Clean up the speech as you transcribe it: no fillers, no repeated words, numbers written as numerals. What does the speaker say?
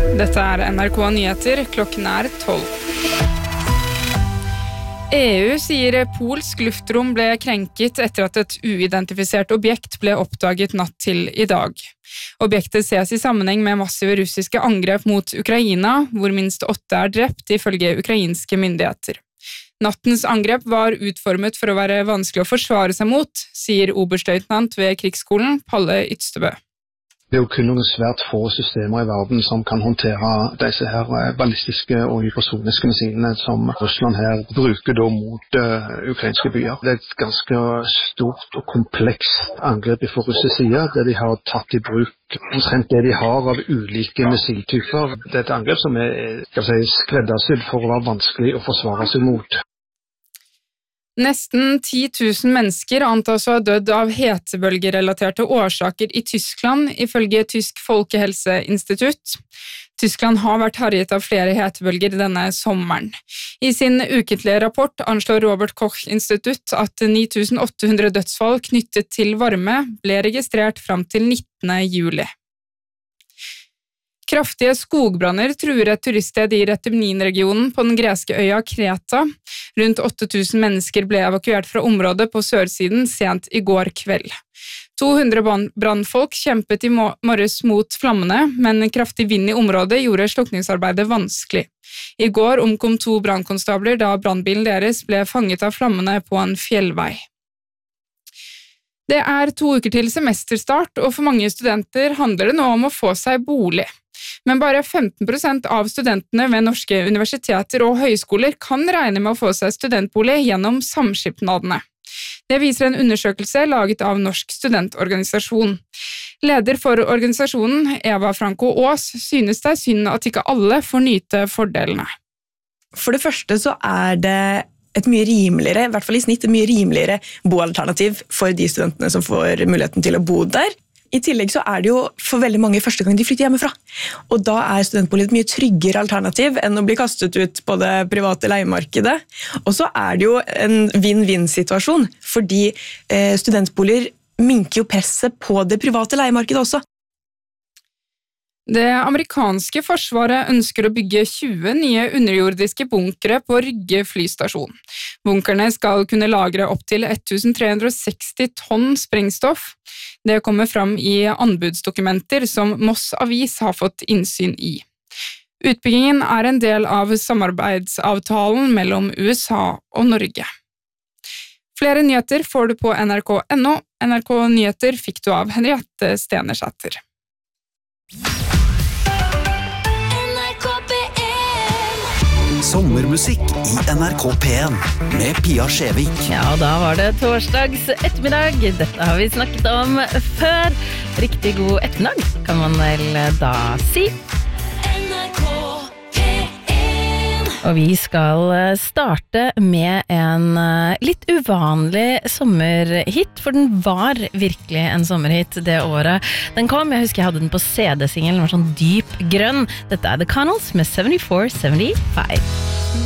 Dette NRK Nyheter, klokken 12. EU sier polsk luftrom ble krenket etter at et uidentifisert objekt ble oppdaget natt til i dag. Objektet ses i sammenheng med massive russiske angrep mot Ukraina, hvor minst 8 drept ifølge ukrainske myndigheter. Nattens angrep var utformet for å være vanskelig å forsvare seg mot, sier oberstløytnant ved krigsskolen Palle Ydstebø. Det jo kun noen svært få systemer i verden som kan håndtere disse her ballistiske og hypersoniske missilene som Russland her bruker da mot ukrainske byer. Det et ganske stort og komplekst angrep fra russisk side, der de har tatt i bruk omtrent det de har av ulike missiltyper. Det et angrep som skreddersydd for å være vanskelig å forsvare seg mot. Nesten 10 000 mennesker antas å ha dødd av hetebølgerelaterte årsaker i Tyskland, ifølge Tysk Folkehelseinstitutt. Tyskland har vært herjet av flere hetebølger denne sommeren. I sin ukentlige rapport anslår Robert Koch-institutt at 9.800 dødsfall knyttet til varme ble registrert fram til 19. juli. Kraftige skogbranner truer et turiststed i Retymnin-regionen på den greske øya Kreta. Rundt 8000 mennesker ble evakuert fra området på sørsiden sent i går kveld. 200 brannfolk kjempet i morges mot flammene, men kraftig vind i området gjorde slukningsarbeidet vanskelig. I går omkom 2 brannkonstabler da brannbilen deres ble fanget av flammene på en fjellvei. Det 2 uker til semesterstart, og for mange studenter handler det nå om å få seg bolig. Men bare 15% av studentene ved norske universiteter og høyskoler kan regne med å få seg studentbolig gjennom samskipnadene. Det viser en undersøkelse laget av Norsk studentorganisasjon. Leder for organisasjonen, Eva Franco Aas, synes det synd at ikke alle får nyte fordelene. For det første så det et mye rimeligere, i hvert fall i snitt, et mye rimeligere boalternativ for de studentene som får muligheten til å bo der. I tillegg så det jo for veldig mange første gang de flytter hjemmefra. Og da studentbolig et mye tryggere alternativ enn å bli kastet ut på det private leiemarkedet. Og så det jo en win-win-situasjon, fordi studentboliger minker jo presset på det private leiemarkedet også. Det amerikanske forsvaret ønsker å bygge 20 nye underjordiske bunkere på Rygge flystasjon. Bunkerne skal kunne lagre opp til 1360 tonn sprengstoff. Det kommer fram i anbudsdokumenter som Moss Avis har fått innsyn i. Utbyggingen en del av samarbeidsavtalen mellom USA og Norge. Flere nyheter får du på nrk.no. NRK Nyheter fikk du av Henriette Stenersæter. Sommermusikk i NRK P1 med Pia Skjevik. Ja, da var det torsdags ettermiddag. Dette har vi snakket om før. Riktig god ettermiddag, kan man vel da si. NRK P1. Og vi skal starte med en litt uvanlig sommerhit, for den var virkelig en sommerhit det året. Den kom, jeg husker jeg hadde den på CD-singelen, den var sånn dyp grønn. Dette The Connells med 74-75.